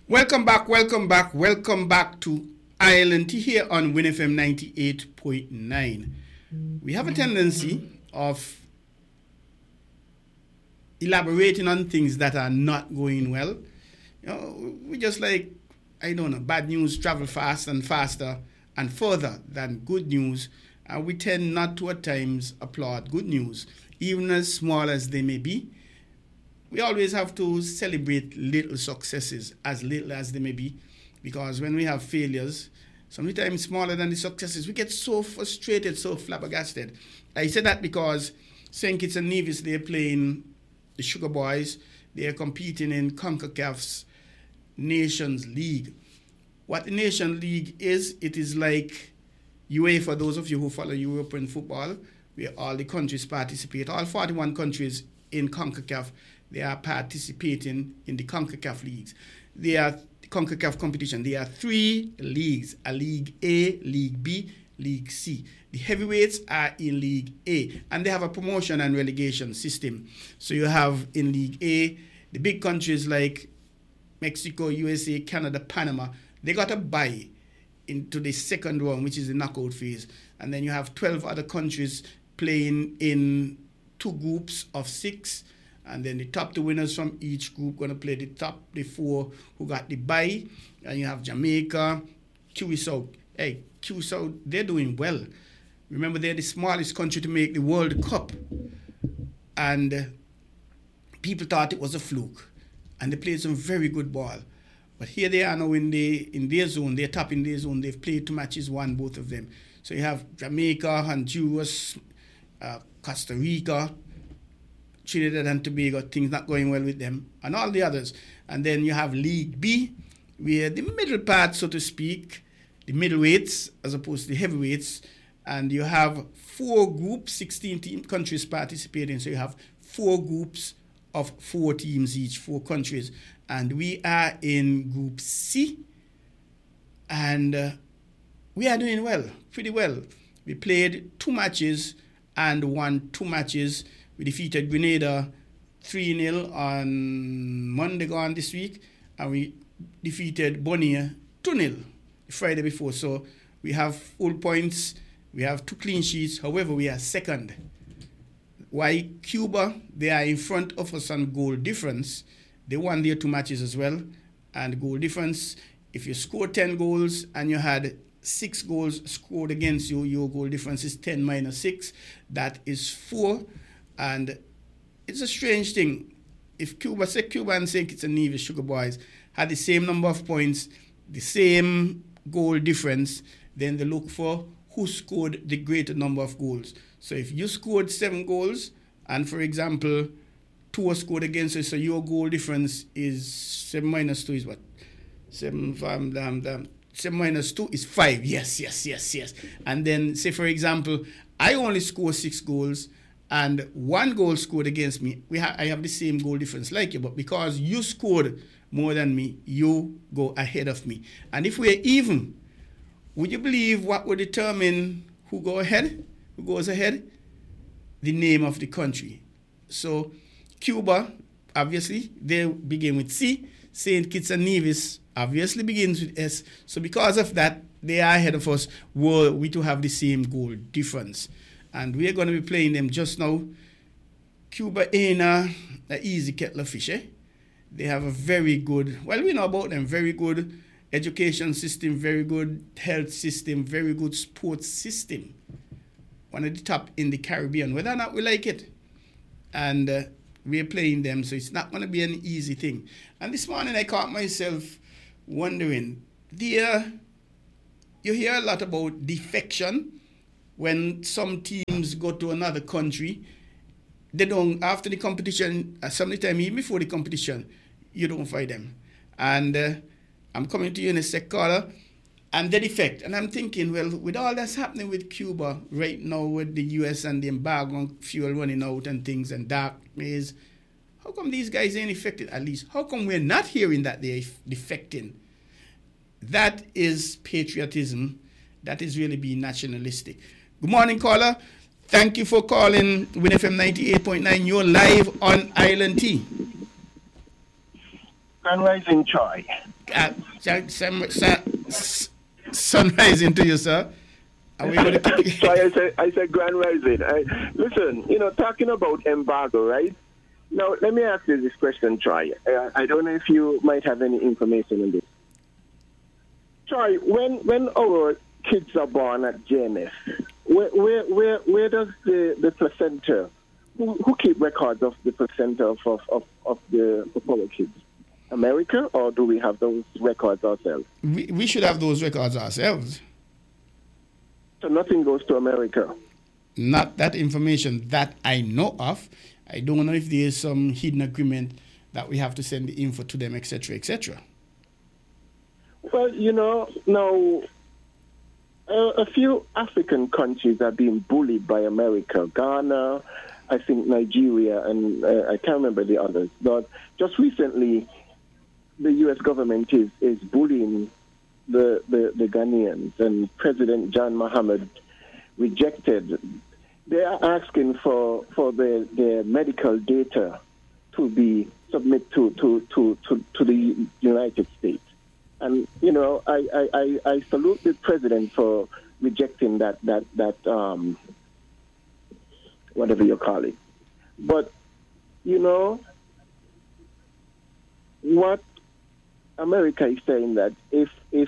Welcome back to Island Tea here on Win FM 98.9. We have a tendency of elaborating on things that are not going well. We just like, bad news travel fast and faster and further than good news. And we tend not to at times applaud good news, even as small as they may be. We always have to celebrate little successes, as little as they may be, because when we have failures, sometimes smaller than the successes, we get so frustrated, so flabbergasted. I say that because St. Kitts and Nevis, they're playing the Sugar Boys. They're competing in CONCACAF's Nations League. What the Nation League is, it is like UEFA, for those of you who follow European football, where all the countries participate, all 41 countries in CONCACAF, they are participating in the CONCACAF leagues. They are CONCACAF competition. There are 3 leagues, a League A, League B, League C. The heavyweights are in League A, and they have a promotion and relegation system. So you have in League A, the big countries like Mexico, USA, Canada, Panama, they got a bye into the second round, which is the knockout phase. And then you have 12 other countries playing in 2 groups of 6. And then the top 2 winners from each group going to play the 4 who got the bye. And you have Jamaica, Curacao. Hey, Curacao, they're doing well. Remember, they're the smallest country to make the World Cup. And people thought it was a fluke. And they played some very good ball. But here they are now in their zone. They're top in their zone. They've played 2 matches, won both of them. So you have Jamaica, Honduras, Costa Rica, Trinidad and Tobago, things not going well with them, and all the others. And then you have League B, where the middle part, so to speak, the middleweights as opposed to the heavyweights, and you have 4 groups, 16 countries participating, so you have 4 groups of 4 teams each, 4 countries, and we are in Group C, and we are doing well, pretty well. We played 2 matches and won 2 matches. We defeated Grenada 3-0 on Monday gone this week, and we defeated Bonnier 2-0 Friday before. So we have full points. We have 2 clean sheets. However, we are second. Why Cuba, they are in front of us on goal difference. They won their 2 matches as well. And goal difference, if you score 10 goals and you had 6 goals scored against you, your goal difference is 10 minus 6. That is 4. And it's a strange thing. If Cuba and St. Kitts and Nevis Sugar Boys had the same number of points, the same goal difference, then they look for who scored the greater number of goals. So if you scored 7 goals, and for example, 2 were scored against you, so your goal difference is 7 minus 2 is what? 7 minus 2 is 5. Yes. And then say, for example, I only score 6 goals, and 1 goal scored against me. I have the same goal difference like you, but because you scored more than me, you go ahead of me. And if we're even, would you believe what would determine who goes ahead? The name of the country. So Cuba, obviously, they begin with C. St. Kitts and Nevis obviously begins with S. So because of that, they are ahead of us, were we to have the same goal difference. And we're going to be playing them just now. Cuba ain't an easy kettle of fish, eh? They have a very good, well, we know about them, very good education system, very good health system, very good sports system. One of the top in the Caribbean, whether or not we like it. And we're playing them, so it's not going to be an easy thing. And this morning I caught myself wondering, you hear a lot about defection. When some teams go to another country, they don't, after the competition, sometime even before the competition, you don't fight them. And I'm coming to you in a sec, caller, and they defect. And I'm thinking, well, with all that's happening with Cuba right now, with the U.S. and the embargo on fuel running out and things and dark maze, how come these guys ain't affected at least? How come we're not hearing that they're defecting? That is patriotism. That is really being nationalistic. Good morning, caller. Thank you for calling Win FM 98.9. You're live on Island Tea. Grand Rising, Troy. Sunrise into you, sir. Are we going to keep... So I said grand rising. Listen, talking about embargo, right? Now, let me ask you this question, Troy. I don't know if you might have any information on this. Troy, when our kids are born at JMS, where does the placenta, who keep records of the placenta of our kids? America, or do we have those records ourselves? We should have those records ourselves. So nothing goes to America? Not that information that I know of. I don't know if there is some hidden agreement that we have to send the info to them, etc., etc. Well, now a few African countries are being bullied by America. Ghana, I think Nigeria, and I can't remember the others. But just recently, the U.S. government is bullying the Ghanaians, and President John Mahama rejected. They are asking for their medical data to be submitted to the United States. And I salute the president for rejecting that whatever you call it. But what America is saying, that if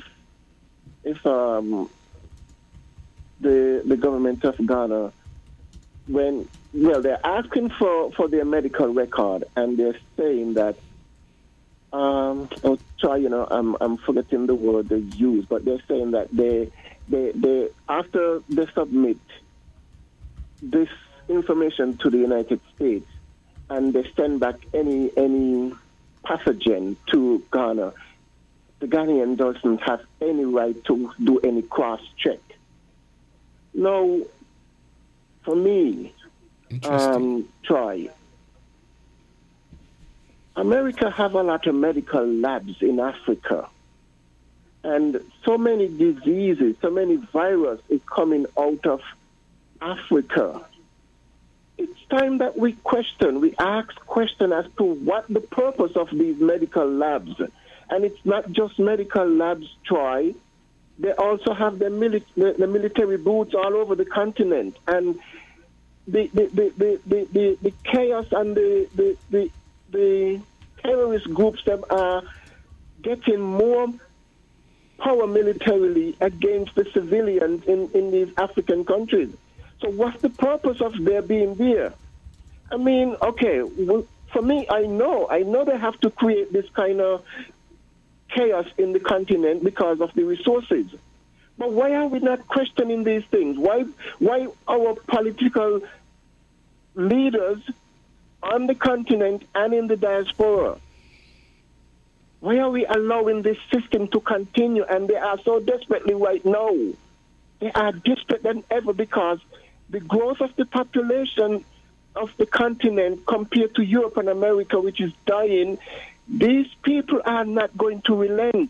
the government of Ghana, they're asking for their medical record, and they're saying that I'm forgetting the word they use, but they're saying that they after they submit this information to the United States and they send back any pathogen to Ghana, the Ghanaian doesn't have any right to do any cross-check. Now, for me, Troy, America have a lot of medical labs in Africa, and so many diseases, so many virus is coming out of Africa. It's time that we ask questions as to what the purpose of these medical labs. And it's not just medical labs, Troy. They also have the military boots all over the continent. And the chaos and the terrorist groups that are getting more power militarily against the civilians in these African countries. So what's the purpose of their being there? I mean, okay, for me, I know they have to create this kind of chaos in the continent because of the resources. But why are we not questioning these things? Why our political leaders on the continent and in the diaspora, why are we allowing this system to continue? And they are so desperately right now. They are desperate than ever because the growth of the population of the continent compared to Europe and America, which is dying, these people are not going to relent.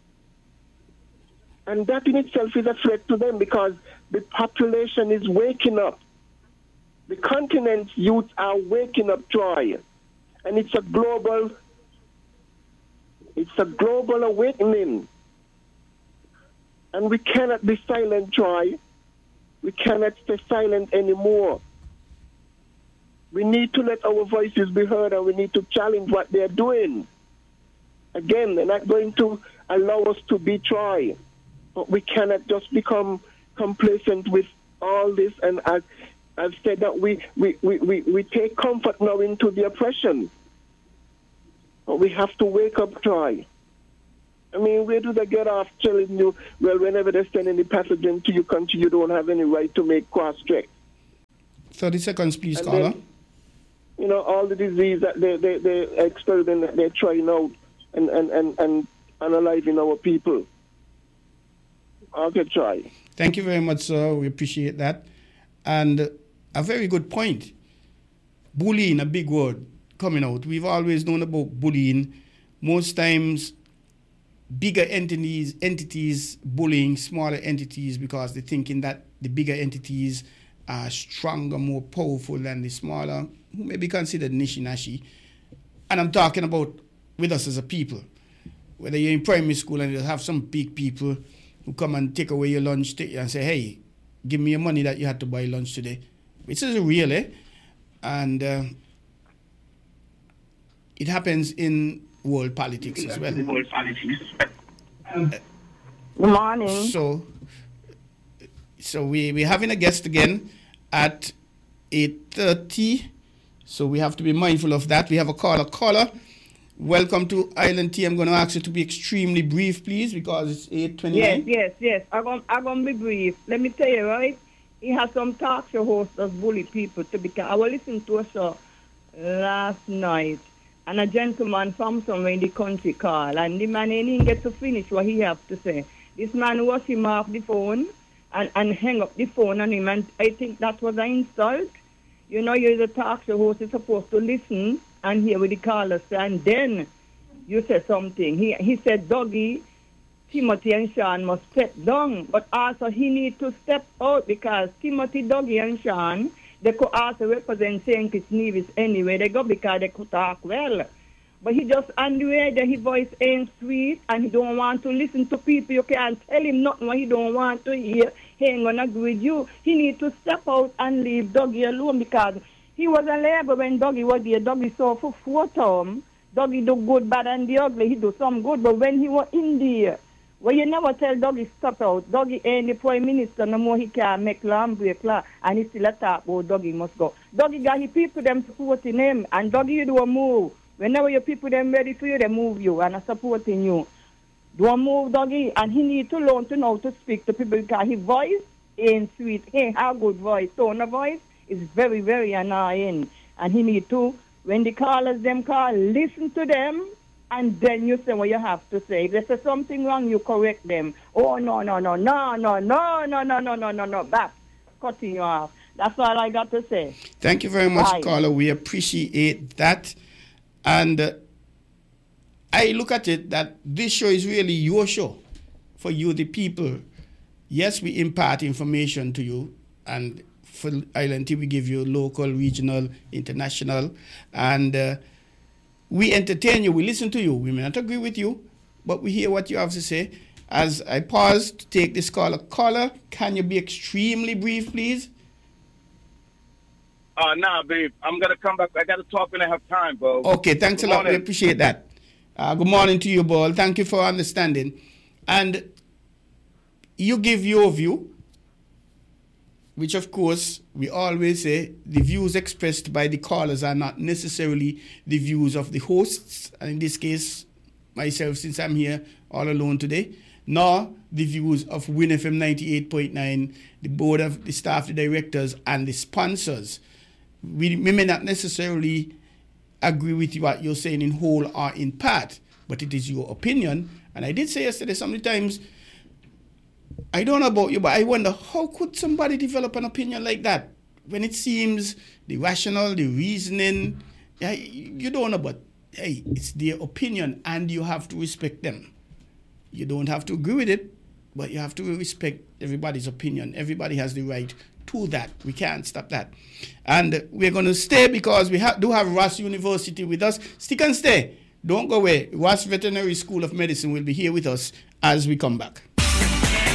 And that in itself is a threat to them because the population is waking up. The continent's youth are waking up, Troy. And it's a global awakening. And we cannot be silent, Troy. We cannot stay silent anymore. We need to let our voices be heard, and we need to challenge what they're doing. Again, they're not going to allow us to be Troy. But we cannot just become complacent with all this. And I've said that we take comfort now into the oppression. But we have to wake up, Troy. I mean, where do they get off telling you, well, whenever they send any pathogen to your country, you don't have any right to make cross-check? 30 seconds, please, caller. All the disease that they experiment, that they're trying out and analyzing our people. Okay, try. Thank you very much, sir. We appreciate that. And a very good point. Bullying, a big word coming out. We've always known about bullying. Most times, bigger entities bullying smaller entities because they're thinking that the bigger entities are stronger, more powerful than the smaller, who may be considered nishi-nashi. And I'm talking about with us as a people. whether you're in primary school and you have some big people who come and take away your lunch and say, hey, give me your money that you had to buy lunch today. Which is real, eh? And it happens in world politics as well. Good morning. So we're having a guest again at 8:30. So we have to be mindful of that. We have a caller. Welcome to Island Tea. I'm going to ask you to be extremely brief, please, because it's 8:29. Yes. I'm going to be brief. Let me tell you, right? He has some talk show hosts that bully people. I was listening to a show last night, and a gentleman from somewhere in the country called, and the man didn't get to finish what he have to say. This man was him off the phone and hang up the phone on him, and I think that was an insult. You know, you're the talk show host, you're supposed to listen and hear what the caller say, and then you say something. He said, Dougie, Timothy and Sean must step down, but also he need to step out because Timothy, Dougie and Sean, they could also represent St. Kitts Nevis anyway. They go because they could talk well. But he just, on the way that his voice ain't sweet and he don't want to listen to people. You can't tell him nothing what he don't want to hear. He ain't going to agree with you. He need to step out and leave Dougie alone because he was a labor when Dougie was there. Dougie saw for 4 terms. Dougie do good, bad, and the ugly. He do some good. But when he was in there, well, you never tell Dougie stop out. Dougie ain't the prime minister no more. He can't make law and break law. And he still a talk about Dougie must go. Dougie got his people them supporting him. And Dougie, you do a move. Whenever your people them ready for you, they move you and are supporting you. Do a move, Dougie. And he need to learn to know to speak to people because his voice ain't sweet. He ain't have good voice. Tone of voice is very, very annoying. And he need to, when the callers them call, listen to them. And then you say what you have to say. If they say something wrong, you correct them. Oh, no. Back. Cutting you off. That's all I got to say. Thank you very much, caller. We appreciate that. And I look at it that this show is really your show for you, the people. Yes, we impart information to you. And for Island Tea, we give you local, regional, international. And we entertain you, we listen to you. We may not agree with you, but we hear what you have to say. As I pause to take this caller. Caller, can you be extremely brief, please? Nah, babe. I'm going to come back. I got to talk when I have time, bro. Okay, thanks a lot. We appreciate that. Good morning to you, Ball. Thank you for understanding. And you give your view, which, of course, we always say the views expressed by the callers are not necessarily the views of the hosts, and in this case, myself, since I'm here all alone today, nor the views of WinFM 98.9, the board of the staff, the directors, and the sponsors. We may not necessarily agree with what you're saying in whole or in part, but it is your opinion. And I did say yesterday, sometimes, I don't know about you, but I wonder, how could somebody develop an opinion like that when it seems the rationale, the reasoning, you don't know, but hey, it's their opinion and you have to respect them. You don't have to agree with it, but you have to respect everybody's opinion. Everybody has the right to that. We can't stop that. And we're going to stay because we do have Ross University with us. Stick and stay. Don't go away. Ross Veterinary School of Medicine will be here with us as we come back.